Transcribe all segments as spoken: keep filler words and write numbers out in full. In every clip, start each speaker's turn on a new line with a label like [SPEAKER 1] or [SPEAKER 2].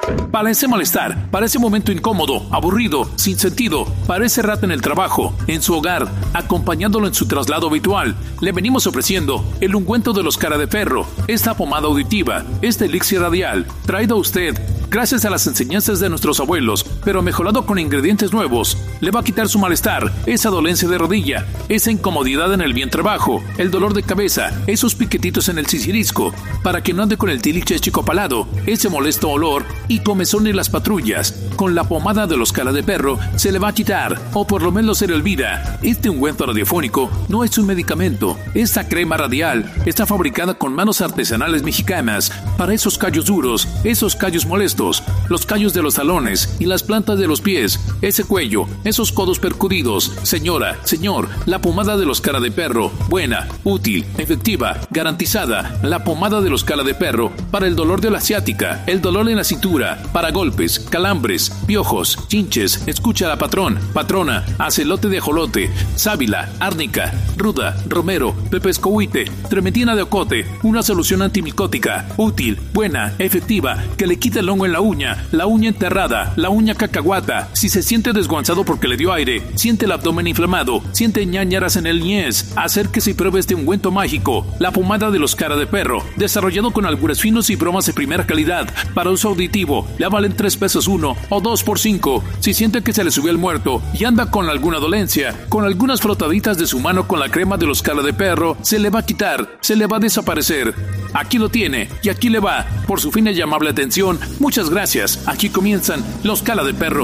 [SPEAKER 1] Para ese malestar, para ese momento incómodo, aburrido, sin sentido, para ese rato en el trabajo, en su hogar, acompañándolo en su traslado habitual, le venimos ofreciendo el ungüento de los Cara de Perro, esta pomada auditiva, este elixir radial, traído a usted gracias a las enseñanzas de nuestros abuelos, pero mejorado con ingredientes nuevos. Le va a quitar su malestar, esa dolencia de rodilla, esa incomodidad en el vientre bajo, el dolor de cabeza, esos piquetitos en el sisirisco, para que no ande con el tiliche chicopalado, ese molesto olor y comezón en las patrullas. Con la pomada de los Cara de Perro se le va a quitar, o por lo menos se le olvida. Este ungüento radiofónico no es un medicamento. Esta crema radial está fabricada con manos artesanales mexicanas para esos callos duros, esos callos molestos, los callos de los talones y las plantas de los pies, ese cuello, esos codos percudidos. Señora, señor, la pomada de los Cara de Perro, buena, útil, efectiva, garantizada. La pomada de los Cara de Perro para el dolor de la ciática, el dolor en la cintura, para golpes, calambres, piojos, chinches. Escucha a la patrón, patrona, acelote de ajolote, sábila, árnica, ruda, romero, pepescohuite, trementina de ocote, una solución antimicótica, útil, buena, efectiva, que le quita el hongo en la uña, la uña enterrada, la uña cacahuata. Si se siente desguanzado porque le dio aire, siente el abdomen inflamado, siente ñañaras en el ñez, acérquese y pruebe este ungüento mágico, la pomada de los Cara de Perro, desarrollado con albures finos y bromas de primera calidad, para uso auditivo. Le valen tres pesos uno o dos por cinco. Si siente que se le subió el muerto y anda con alguna dolencia, con algunas frotaditas de su mano con la crema de los Cara de Perro, se le va a quitar, se le va a desaparecer. Aquí lo tiene y aquí le va. Por su fina y amable atención, muchas gracias. Aquí comienzan los Cara de Perro.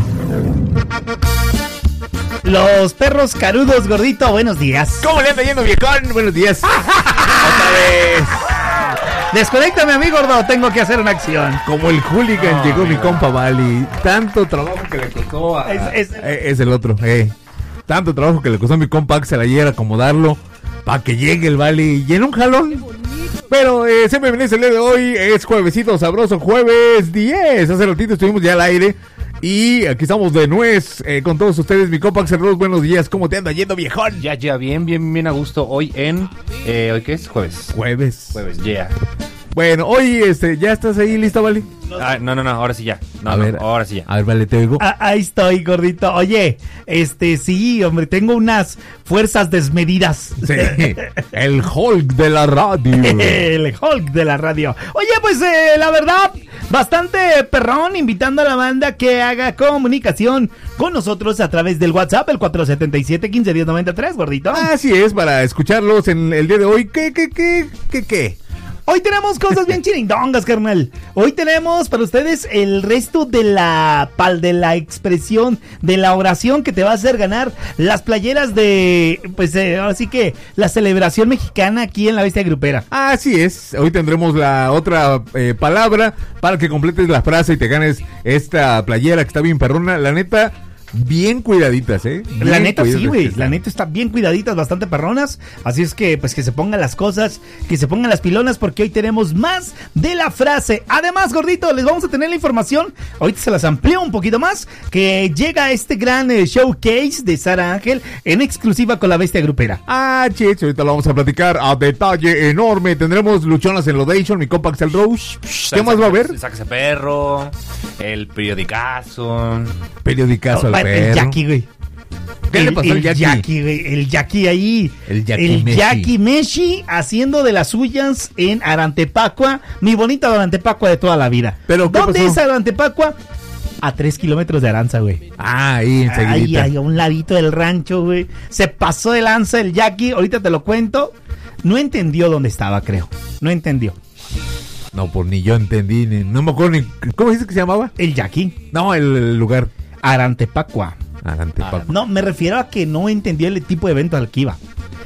[SPEAKER 2] Los perros carudos, gordito, buenos días.
[SPEAKER 3] ¿Cómo le anda yendo, viejón? Buenos días. Otra vez.
[SPEAKER 2] Desconéctame a mí, gordo, tengo que hacer una acción.
[SPEAKER 3] Como el hooligan oh, llegó mi compa Vali. Tanto trabajo que le costó a...
[SPEAKER 2] Es, es...
[SPEAKER 3] Eh, es el otro, eh. Tanto trabajo que le costó a mi compa Axel ayer acomodarlo para que llegue el Vali y en un jalón. Pero eh, siempre venís el día de hoy, es juevesito sabroso, jueves diez. Hace ratito estuvimos ya al aire y aquí estamos de nuez eh, con todos ustedes. Mi compa Axel Rose, buenos días, ¿cómo te anda yendo, viejón?
[SPEAKER 4] Ya, ya, bien, bien, bien a gusto. Hoy en, eh, ¿hoy qué es? Jueves.
[SPEAKER 3] Jueves.
[SPEAKER 4] Jueves, ya. Yeah.
[SPEAKER 3] Bueno, hoy, este, ¿ya estás ahí lista, Vale?
[SPEAKER 4] Ah, no, no, no, ahora sí ya. No,
[SPEAKER 3] a
[SPEAKER 4] no,
[SPEAKER 3] ver,
[SPEAKER 4] ahora sí ya.
[SPEAKER 3] A ver, Vale, te oigo.
[SPEAKER 2] Ah, ahí estoy, gordito. Oye, este, sí, hombre, tengo unas fuerzas desmedidas.
[SPEAKER 3] Sí, el Hulk de la radio.
[SPEAKER 2] El Hulk de la radio. Oye, pues, eh, la verdad, bastante perrón, invitando a la banda que haga comunicación con nosotros a través del WhatsApp, el cuatro siete siete, uno cinco uno cero nueve tres, gordito.
[SPEAKER 3] Así es, para escucharlos en el día de hoy. ¿Qué, qué, qué, qué, qué?
[SPEAKER 2] Hoy tenemos cosas bien chirindongas, carnal. Hoy tenemos para ustedes el resto de la pal de la expresión, de la oración que te va a hacer ganar las playeras de, pues, eh, así que la celebración mexicana aquí en la Bestia Grupera.
[SPEAKER 3] Así es. Hoy tendremos la otra eh, palabra para que completes la frase y te ganes esta playera que está bien perrona. La neta, bien cuidaditas, ¿eh? Bien
[SPEAKER 2] la neta sí, güey, la neta está bien cuidaditas, bastante perronas, así es que pues que se pongan las cosas, que se pongan las pilonas, porque hoy tenemos más de la frase. Además, gordito, les vamos a tener la información, ahorita se las amplío un poquito más, que llega este gran eh, showcase de Sara Ángel en exclusiva con la Bestia Grupera.
[SPEAKER 3] Ah, chich, ahorita lo vamos a platicar a detalle enorme. Tendremos luchonas en Lodation, mi compa Axel Rose. ¿Qué más va a haber?
[SPEAKER 4] Sáquese perro, el periodicazo.
[SPEAKER 3] Periodicazo al
[SPEAKER 2] el Jackie, güey.
[SPEAKER 3] ¿Qué
[SPEAKER 2] el,
[SPEAKER 3] le pasó al
[SPEAKER 2] el
[SPEAKER 3] Jackie?
[SPEAKER 2] Jackie, güey? El Jackie ahí.
[SPEAKER 3] El Jackie
[SPEAKER 2] el
[SPEAKER 3] Meshi.
[SPEAKER 2] Jackie Meshi haciendo de las suyas en Arantepacua, mi bonita Arantepacua de toda la vida.
[SPEAKER 3] ¿Pero qué
[SPEAKER 2] ¿Dónde
[SPEAKER 3] pasó?
[SPEAKER 2] es Arantepacua? A tres kilómetros de Aranza, güey.
[SPEAKER 3] Ah, ahí enseguida.
[SPEAKER 2] Ahí, ahí, a un ladito del rancho, güey. Se pasó de lanza el Jackie, ahorita te lo cuento. No entendió dónde estaba, creo. No entendió.
[SPEAKER 3] No, pues ni yo entendí, ni, no me acuerdo ni... ¿Cómo dices que se llamaba?
[SPEAKER 2] El Jackie.
[SPEAKER 3] No, el, el lugar.
[SPEAKER 2] Arantepacua.
[SPEAKER 3] Arantepacua.
[SPEAKER 2] No, me refiero a que no entendió el tipo de evento al que iba.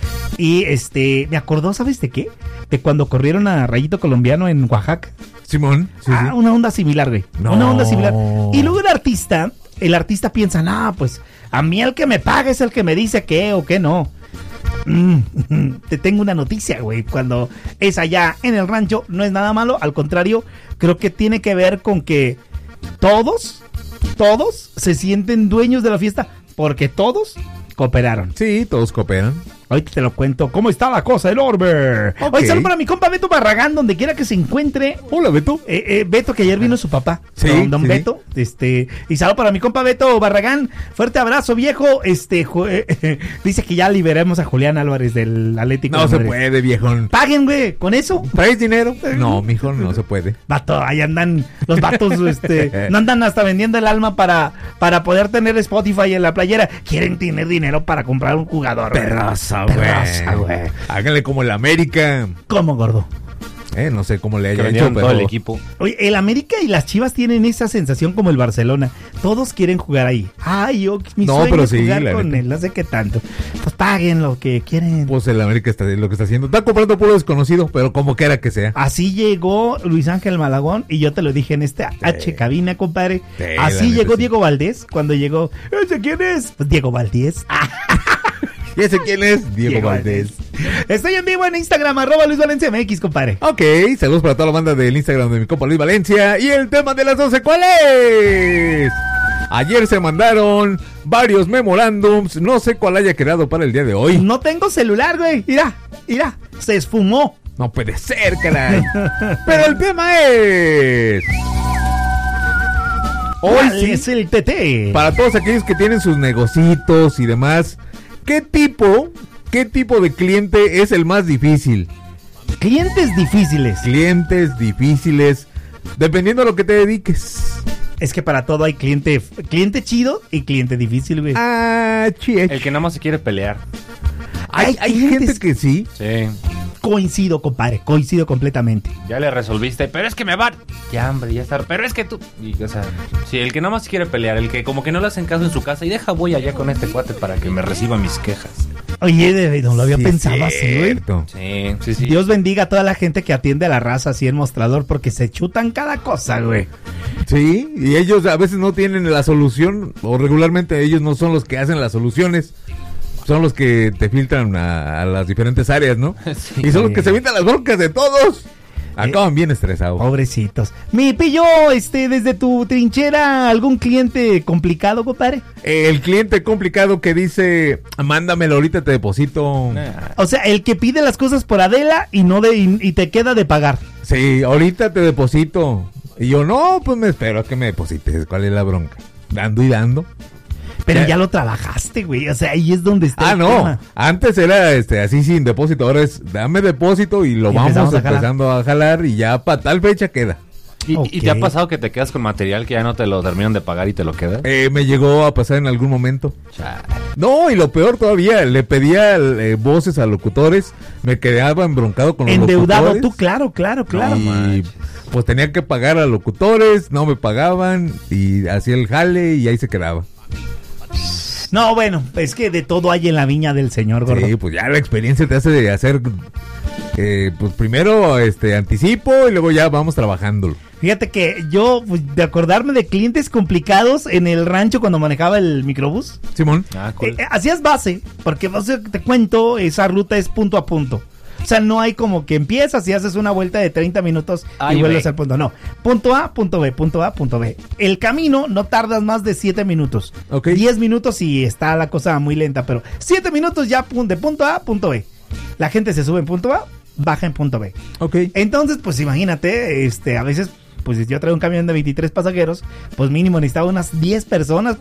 [SPEAKER 2] Y este, me acordó, ¿sabes de qué? De cuando corrieron a Rayito Colombiano en Oaxaca.
[SPEAKER 3] Simón. Sí,
[SPEAKER 2] ah,
[SPEAKER 3] sí.
[SPEAKER 2] Una onda similar, güey.
[SPEAKER 3] No.
[SPEAKER 2] Una onda similar. Y luego el artista, el artista piensa, no, pues a mí el que me paga es el que me dice qué o qué no. Mm, te tengo una noticia, güey. Cuando es allá en el rancho, no es nada malo. Al contrario, creo que tiene que ver con que todos, todos se sienten dueños de la fiesta porque todos cooperaron.
[SPEAKER 3] Sí, todos cooperan.
[SPEAKER 2] Ahorita te lo cuento. ¿Cómo está la cosa, el Orbe?
[SPEAKER 3] Ok.
[SPEAKER 2] Hoy saludo para mi compa Beto Barragán, donde quiera que se encuentre.
[SPEAKER 3] Hola, Beto.
[SPEAKER 2] Eh, eh, Beto, que ayer vino su papá.
[SPEAKER 3] Sí,
[SPEAKER 2] Don, don
[SPEAKER 3] sí,
[SPEAKER 2] Beto. Este, y saludo para mi compa Beto Barragán. Fuerte abrazo, viejo. Este, ju- eh, dice que ya liberemos a Julián Álvarez del Atlético.
[SPEAKER 3] No
[SPEAKER 2] de
[SPEAKER 3] se
[SPEAKER 2] Madrid.
[SPEAKER 3] puede, viejón.
[SPEAKER 2] Paguen, güey, con eso.
[SPEAKER 3] ¿Traes dinero? No, mijo, no se puede.
[SPEAKER 2] Vato, ahí andan los vatos, este, no andan hasta vendiendo el alma para, para poder tener Spotify en la playera. Quieren tener dinero para comprar un jugador. güey.
[SPEAKER 3] Perraza,
[SPEAKER 2] Perraza, güey.
[SPEAKER 3] Háganle como el América.
[SPEAKER 2] ¿Cómo, gordo?
[SPEAKER 3] Eh, no sé cómo le
[SPEAKER 4] Que
[SPEAKER 3] haya hecho,
[SPEAKER 4] vendieron
[SPEAKER 3] pero...
[SPEAKER 4] todo el equipo.
[SPEAKER 2] Oye, el América y las Chivas tienen esa sensación como el Barcelona. Todos quieren jugar ahí. Ay, yo, mi
[SPEAKER 3] No,
[SPEAKER 2] sueño
[SPEAKER 3] pero
[SPEAKER 2] es
[SPEAKER 3] sí,
[SPEAKER 2] jugar
[SPEAKER 3] la
[SPEAKER 2] con
[SPEAKER 3] neta.
[SPEAKER 2] él. No sé qué tanto. Pues paguen lo que quieren.
[SPEAKER 3] Pues el América está lo que está haciendo. Está comprando puro desconocido, pero como quiera que sea.
[SPEAKER 2] Así llegó Luis Ángel Malagón y yo te lo dije en este H cabina, compadre.
[SPEAKER 3] Sí, la
[SPEAKER 2] Así
[SPEAKER 3] neta,
[SPEAKER 2] llegó
[SPEAKER 3] sí.
[SPEAKER 2] Diego Valdés cuando llegó. ¿Ese quién es? Pues Diego Valdés.
[SPEAKER 3] ¿Y ese quién es? Diego,
[SPEAKER 2] Diego
[SPEAKER 3] Valdés.
[SPEAKER 2] Estoy en vivo en Instagram, arroba Luis Valencia M X, compadre.
[SPEAKER 3] Ok, saludos para toda la banda del Instagram de mi compa Luis Valencia. Y el tema de las doce, ¿cuál es? Ayer se mandaron varios memorándums. No sé cuál haya quedado para el día de hoy.
[SPEAKER 2] No tengo celular, güey. Mira, mira, se esfumó.
[SPEAKER 3] No puede ser, caray. Pero el tema es... Hoy
[SPEAKER 2] ¿Cuál
[SPEAKER 3] sí,
[SPEAKER 2] es el T T?
[SPEAKER 3] para todos aquellos que tienen sus negocitos y demás, ¿qué tipo, qué tipo de cliente es el más difícil?
[SPEAKER 2] Clientes difíciles.
[SPEAKER 3] Clientes difíciles, dependiendo a lo que te dediques.
[SPEAKER 2] Es que para todo hay cliente, cliente chido y cliente difícil, güey.
[SPEAKER 3] Ah, chie.
[SPEAKER 4] El que nada más se quiere pelear.
[SPEAKER 3] Hay, hay
[SPEAKER 2] clientes-
[SPEAKER 3] gente que sí.
[SPEAKER 4] Sí.
[SPEAKER 2] Coincido, compadre, coincido completamente.
[SPEAKER 4] Ya le resolviste, pero es que me van. Ya, hombre, ya está. Pero es que tú. Y, o sea, sí, el que nada más se quiere pelear, el que como que no le hacen caso en su casa y deja voy allá con este cuate para que me reciba mis quejas.
[SPEAKER 2] Oye, de- no lo había
[SPEAKER 3] Sí,
[SPEAKER 2] pensado así, güey.
[SPEAKER 3] cierto.
[SPEAKER 4] Sí, sí, sí.
[SPEAKER 2] Dios bendiga a toda la gente que atiende a la raza así en mostrador porque se chutan cada cosa, güey.
[SPEAKER 3] Sí, y ellos a veces no tienen la solución, o regularmente ellos no son los que hacen las soluciones. Son los que te filtran a, a las diferentes áreas, ¿no?
[SPEAKER 4] Sí.
[SPEAKER 3] Y son los que se evitan las broncas de todos. Acaban bien estresados.
[SPEAKER 2] Pobrecitos. Mi pillo, este, desde tu trinchera, ¿algún cliente complicado, compadre?
[SPEAKER 3] El cliente complicado que dice, mándamelo ahorita, te deposito.
[SPEAKER 4] Nah.
[SPEAKER 2] O sea, el que pide las cosas por Adela y no de y, y te queda de pagar.
[SPEAKER 3] Sí, ahorita te deposito. Y yo, no, pues me espero a que me deposites. ¿Cuál es la bronca? Dando y dando.
[SPEAKER 2] Pero
[SPEAKER 3] Ya.
[SPEAKER 2] ya lo trabajaste, güey. O sea, ahí es donde está
[SPEAKER 3] Ah,
[SPEAKER 2] el
[SPEAKER 3] no.
[SPEAKER 2] tema.
[SPEAKER 3] Antes era este así sin depósito. Ahora es dame depósito y lo
[SPEAKER 2] Y
[SPEAKER 3] vamos
[SPEAKER 2] empezamos a jalar.
[SPEAKER 3] empezando a jalar y ya para tal fecha queda.
[SPEAKER 4] ¿Y,
[SPEAKER 2] Ok.
[SPEAKER 4] ¿Y te ha pasado que te quedas con material que ya no te lo terminan de pagar y te lo quedas?
[SPEAKER 3] Eh, me llegó a pasar en algún momento.
[SPEAKER 4] Chale.
[SPEAKER 3] No, y lo peor todavía, le pedía eh, voces a locutores, me quedaba embroncado con los
[SPEAKER 2] Endeudado
[SPEAKER 3] locutores.
[SPEAKER 2] tú, claro, claro, claro.
[SPEAKER 3] Y pues tenía que pagar a locutores, no me pagaban y hacía el jale y ahí se quedaba.
[SPEAKER 2] No, bueno, es que de todo hay en la viña del señor, gordo.
[SPEAKER 3] Sí, pues ya la experiencia te hace de hacer, eh, pues primero este anticipo y luego ya vamos trabajándolo.
[SPEAKER 2] Fíjate que yo, pues, de acordarme de clientes complicados en el rancho cuando manejaba el microbús,
[SPEAKER 3] Simón.
[SPEAKER 4] Ah, cool.
[SPEAKER 2] eh, eh, hacías base, porque no sé, te cuento, esa ruta es punto a punto. O sea, no hay como que empiezas y haces una vuelta de treinta minutos
[SPEAKER 4] Ay,
[SPEAKER 2] y vuelves
[SPEAKER 4] ve.
[SPEAKER 2] al punto. No, punto A, punto B, punto A, punto B. El camino no tardas más de siete minutos.
[SPEAKER 3] Ok.
[SPEAKER 2] diez minutos y está la cosa muy lenta, pero siete minutos ya pun- de punto A a punto B. La gente se sube en punto A, baja en punto B.
[SPEAKER 3] Ok.
[SPEAKER 2] Entonces, pues imagínate, este, a veces, pues yo traigo un camión de veintitrés pasajeros, pues mínimo necesitaba unas diez personas